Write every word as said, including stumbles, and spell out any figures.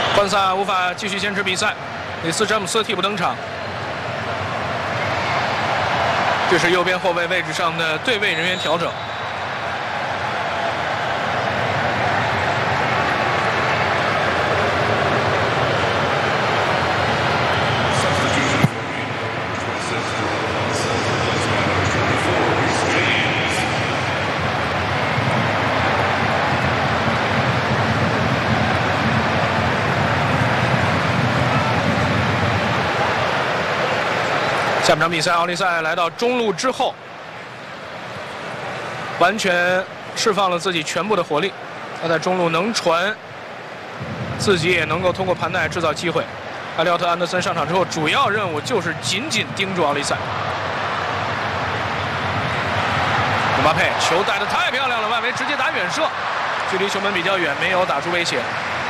换萨无法继续坚持比赛，里斯詹姆斯替补登场。这是右边后卫位置上的对位人员调整。下半场比赛，奥利赛来到中路之后，完全释放了自己全部的火力。他在中路能传，自己也能够通过盘带制造机会。埃利奥特·安德森上场之后，主要任务就是紧紧盯住奥利赛。姆巴佩球带得太漂亮了，外围直接打远射，距离球门比较远，没有打出威胁。